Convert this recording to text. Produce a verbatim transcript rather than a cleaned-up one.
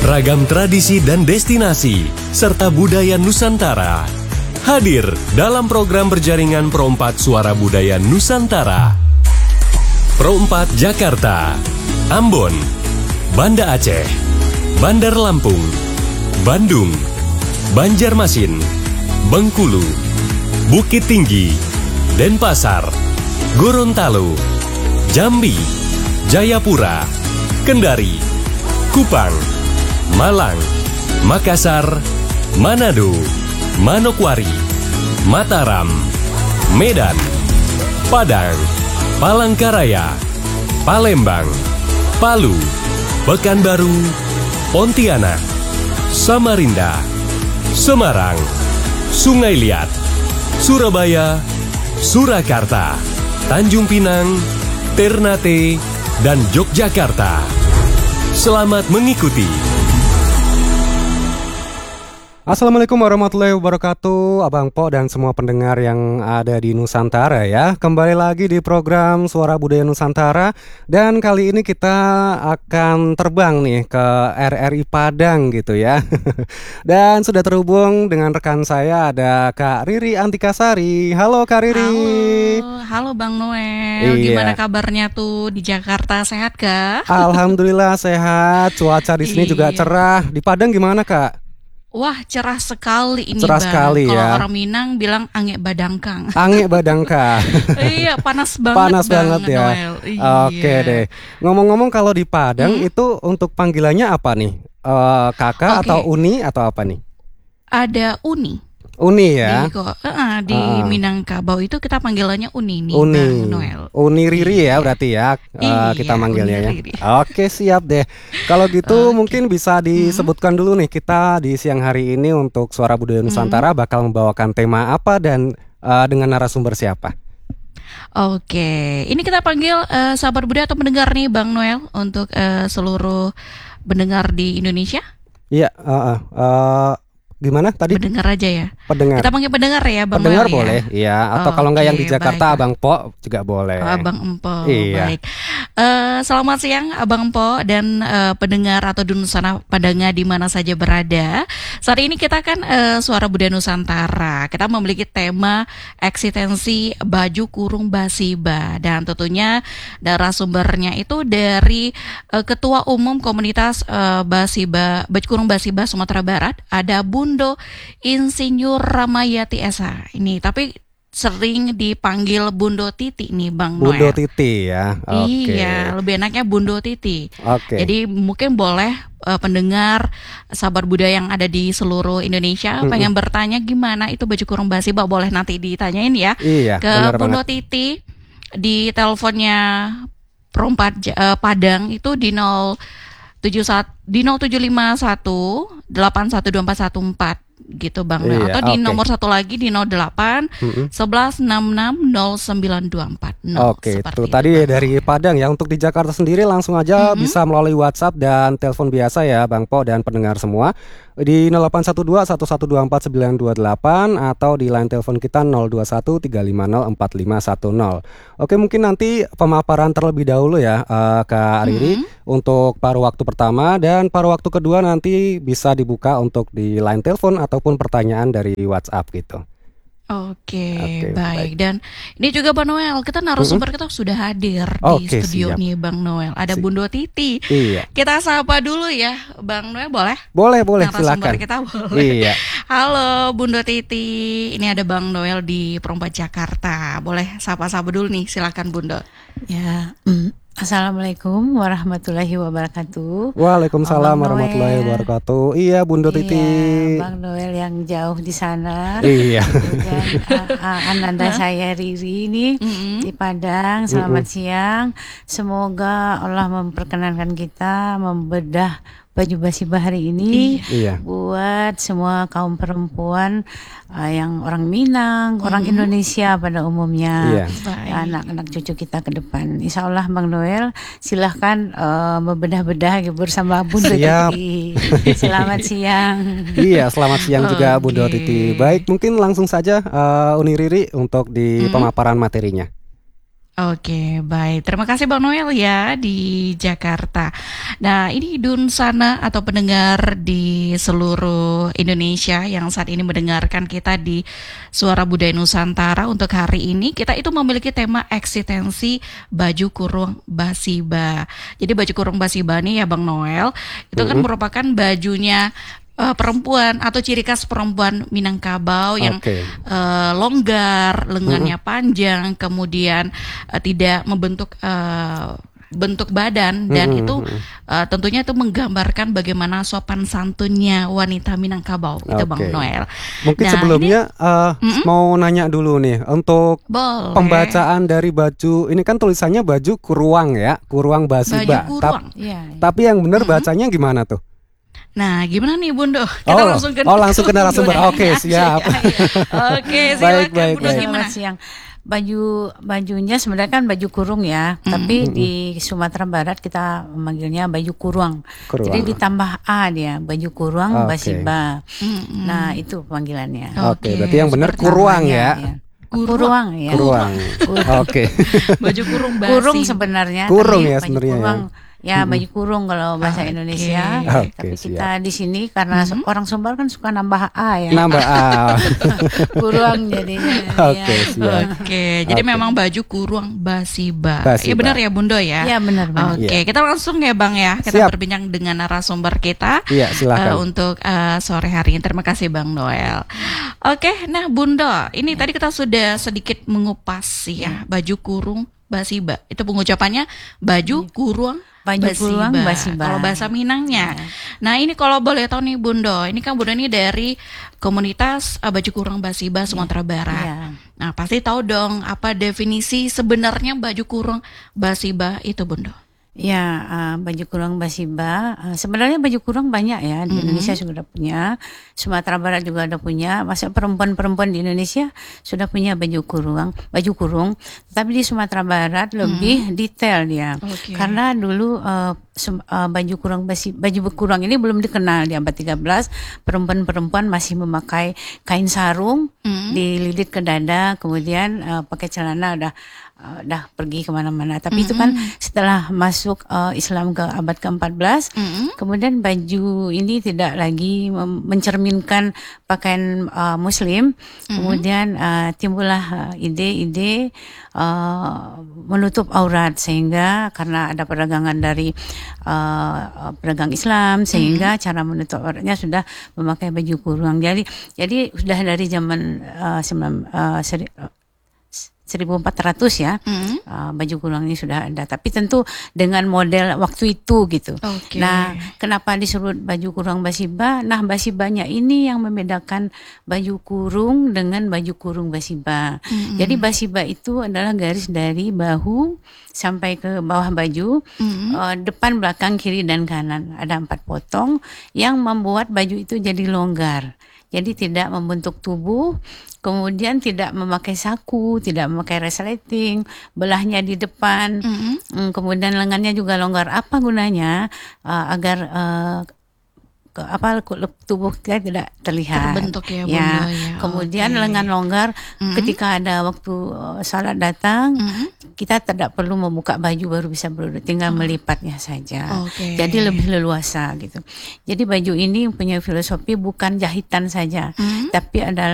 Ragam tradisi dan destinasi, serta budaya Nusantara. Hadir dalam program berjaringan Pro empat Suara Budaya Nusantara. Pro empat Jakarta, Ambon, Banda Aceh, Bandar Lampung, Bandung, Banjarmasin, Bengkulu, Bukit Tinggi, Denpasar, Gorontalo, Jambi, Jayapura, Kendari, Kupang, Malang, Makassar, Manado, Manokwari, Mataram, Medan, Padang, Palangkaraya, Palembang, Palu, Pekanbaru, Pontianak, Samarinda, Semarang, Sungai Liat, Surabaya, Surakarta, Tanjung Pinang, Ternate, dan Yogyakarta. Selamat mengikuti. Assalamualaikum warahmatullahi wabarakatuh, Abang Po dan semua pendengar yang ada di Nusantara ya. Kembali lagi di program Suara Budaya Nusantara. Dan kali ini kita akan terbang nih ke R R I Padang gitu ya. Dan sudah terhubung dengan rekan saya, ada Kak Riri Antikasari. Halo Kak Riri. Halo, halo Bang Noel. Iya. Gimana kabarnya tuh di Jakarta, sehat kah? Alhamdulillah sehat. Cuaca di sini juga Iya. cerah. Di Padang gimana Kak? Wah, cerah sekali ini Cerah Bang. sekali Kalau ya. orang Minang bilang angek badangkang. Angek badangka. Iya, panas banget. Panas Bang banget ya. Noel. Iya. Oke deh. Ngomong-ngomong kalau di Padang Hmm? itu untuk panggilannya apa nih? Eh, kakak Oke. atau Uni atau apa nih? Ada Uni. Uni ya. Di, kok, eh, di Ah. Minangkabau itu kita panggilannya Uni nih, Uni. Bang Noel. Uni Riri ya Iya. berarti ya. eh, Iya, kita manggilnya Uni ya. Riri. Oke, siap deh. Kalau gitu Oke. mungkin bisa disebutkan dulu nih, kita di siang hari ini untuk Suara Budaya Nusantara bakal membawakan tema apa dan eh, dengan narasumber siapa? Oke, ini kita panggil eh, sahabat budaya atau pendengar nih Bang Noel untuk eh, seluruh pendengar di Indonesia. Iya, eh, eh, eh, gimana tadi? Pendengar aja ya. Pendengar. Kita panggil pendengar ya Bang Pendengar Noel ya. boleh, iya. Atau kalau nggak yang di Oke, Jakarta, baik. Abang Po juga boleh. Oh, Abang Empo, Iya. baik. Eh, selamat siang Abang Empo dan eh, pendengar atau Nusantara Padanga di mana saja berada. Saat ini kita kan eh, Suara Budaya Nusantara. Kita memiliki tema eksistensi baju kurung basiba dan tentunya narasumbernya itu dari eh, Ketua Umum Komunitas eh, Basiba Baju Kurung Basiba Sumatera Barat, ada Bundo Insinyur Ramayati Esa. Ini tapi sering dipanggil Bundo Titi nih Bang Noel. Bundo Titi ya. Oke. Iya, lebih enaknya Bundo Titi. Oke. Jadi mungkin boleh eh, pendengar sahabat budaya yang ada di seluruh Indonesia Mm-mm. pengen bertanya gimana itu baju kurung basiba, boleh nanti ditanyain ya Iya, ke benar Bundo banget. Titi di teleponnya Perempat Ja- eh, Padang itu di nol tujuh satu di nol tujuh lima satu delapan satu dua empat satu empat gitu Bang Noel. Iya, Atau di oke. nomor satu lagi di nol delapan Mm-mm. sebelas enam enam nol sembilan dua empat nol. Oke, Seperti itu itu, tadi Bang dari Padang ya. Untuk di Jakarta sendiri langsung aja Mhm. bisa melalui WhatsApp dan telepon biasa ya Bang Po dan pendengar semua di nol delapan satu dua satu satu dua empat sembilan dua delapan atau di line telepon kita nol dua satu tiga lima nol empat lima satu nol. Oke, mungkin nanti pemaparan terlebih dahulu ya eh, Kak Riri Mhm. untuk paruh waktu pertama, dan paruh waktu kedua nanti bisa dibuka untuk di line telepon ataupun pertanyaan dari WhatsApp gitu. Oke, Oke, baik. baik. Dan ini juga Bang Noel, kita narasumber kita sudah hadir di Oke, studio siap. nih Bang Noel. Ada Si- Bundo Titi. Iya. Kita sapa dulu ya, Bang Noel, boleh? Boleh, boleh, Narasumber silakan. kita boleh. Iya. Halo Bundo Titi, ini ada Bang Noel di Perempat Jakarta. Boleh sapa-sapa dulu nih, silakan Bundo. Ya, mm, Assalamualaikum warahmatullahi wabarakatuh. Waalaikumsalam Abang warahmatullahi Noel. wabarakatuh. Iya, Bundo Titi. Iya, Bang Noel yang jauh di sana. Iya. Dan a- a- ananda saya Riri ini Mm-mm. di Padang. Selamat siang. Semoga Allah memperkenankan kita membedah baju basibah hari ini Iya. buat semua kaum perempuan uh, yang orang Minang, orang Indonesia pada umumnya. Iya. Baik. Anak-anak cucu kita ke depan. Insya Allah Bang Noel silahkan uh, membedah-bedah bersama Bunda Siap. Titi. Selamat siang. Iya, selamat siang juga Oke. Bundo Titi. Baik, mungkin langsung saja eh, Uni Riri untuk di Mhm. pemaparan materinya. Oke, baik. Terima kasih Bang Noel ya di Jakarta. Nah, ini Dun Sana atau pendengar di seluruh Indonesia yang saat ini mendengarkan kita di Suara Budaya Nusantara. Untuk hari ini kita itu memiliki tema eksistensi baju kurung Basiba. Jadi baju kurung Basiba nih ya Bang Noel, itu kan Mm-mm. merupakan bajunya uh, perempuan atau ciri khas perempuan Minangkabau yang Oke. uh, longgar, lengannya panjang, kemudian uh, tidak membentuk uh, bentuk badan dan Mm-mm. itu uh, tentunya itu menggambarkan bagaimana sopan santunnya wanita Minangkabau itu Bang Oke. Noel. Mungkin Nah, sebelumnya eh, Mm-mm. mau nanya dulu nih untuk Boleh. pembacaan dari baju ini kan tulisannya baju kuruang ya, kuruang Basiba. Baju Tap- kuruang. Iya. tapi yang benar bacanya gimana tuh? Nah, gimana nih Bundo? Kita Oh, langsung ke oh, langsung ke narasumber. Bundanya Oke, aja siap. ya. Oke, Baik, silakan baik, Bundo baik. gimana? Selamat siang. Baju bajunya sebenarnya kan baju kurung ya, tapi di Sumatera Barat kita memanggilnya baju kuruang. Kuruang. Jadi ditambah A dia, baju kuruang Oke. Basiba. Mm-mm. Nah, itu panggilannya. Oke, Oke, berarti yang benar seperti kuruang Namanya, ya. ya. Kuruang. Kuruang ya. Kuruang. Oke. Baju kurung basi. Kurung sebenarnya. Kurung tapi ya baju sebenarnya ya. kurung, ya. baju kurung kalau bahasa Oke. Indonesia. Oke, Tapi siap. kita di sini karena Mhm. orang Sumbar kan suka nambah A ya. Nambah A. Kuruang jadinya. Oke, ya. siap. Oke, jadi Oke. memang baju kurung Basiba. Basiba. Iya benar ya Bundo ya? Iya benar benar. Oke, Iya. kita langsung ya Bang ya. Kita Siap. berbincang dengan narasumber kita. Iya, eh, silakan. untuk eh, sore hari ini. Terima kasih Bang Noel. Oke, nah Bundo, ini tadi kita sudah sedikit mengupas ya baju kurung Basiba. Itu pengucapannya baju kurung Baju kurung Basiba. Kalau bahasa Minangnya. Ya. Nah ini kalau boleh tahu nih Bundo, ini kan Bundo ini dari komunitas eh, baju kurung Basiba Sumatera Barat. Iya. Nah pasti tahu dong apa definisi sebenarnya baju kurung Basiba itu Bundo. Ya, uh, baju kurung Basiba. Uh, sebenarnya baju kurung banyak ya di Mhm. Indonesia sudah punya, Sumatera Barat juga ada punya. Masa perempuan-perempuan di Indonesia sudah punya baju kurung, baju kurung. Tapi di Sumatera Barat lebih detail dia, Oke. karena dulu uh, sum- uh, baju kurung basi, baju kurung ini belum dikenal di abad tiga belas. Perempuan-perempuan masih memakai kain sarung, Mhm. dililit ke dada, kemudian uh, pakai celana udah uh, udah pergi kemana-mana. Tapi itu kan setelah masuk uh, Islam ke abad ke empat belas, Mhm. kemudian baju ini tidak lagi mem- mencerminkan pakaian uh, Muslim. Kemudian uh, timbullah uh, ide-ide uh, menutup aurat, sehingga karena ada perdagangan dari uh, pedagang Islam, sehingga cara menutup auratnya sudah memakai baju kurung. Jadi jadi sudah dari zaman uh, sembilan, uh, seri, uh, seribu empat ratus ya. Mhm. Uh, baju kurung ini sudah ada, tapi tentu dengan model waktu itu gitu. Oke. Nah, kenapa disebut baju kurung Basiba? Nah, Basibanya ini yang membedakan baju kurung dengan baju kurung Basiba. Mhm. Jadi Basiba itu adalah garis dari bahu sampai ke bawah baju, Mhm. uh, depan, belakang, kiri dan kanan. Ada empat potong yang membuat baju itu jadi longgar. Jadi tidak membentuk tubuh, kemudian tidak memakai saku, tidak memakai resleting, belahnya di depan, Mhm. mm, kemudian lengannya juga longgar. Apa gunanya? Uh, agar uh, ke, apa ku- tubuh kita tidak terlihat. Terbentuk ya, Bunda, ya. Kemudian Oke. lengan longgar Mhm. ketika ada waktu uh, salat datang, Mhm. kita tidak perlu membuka baju baru bisa berduduk, tinggal melipatnya saja. Oke. Jadi lebih leluasa gitu. Jadi baju ini punya filosofi bukan jahitan saja, Mhm. tapi adalah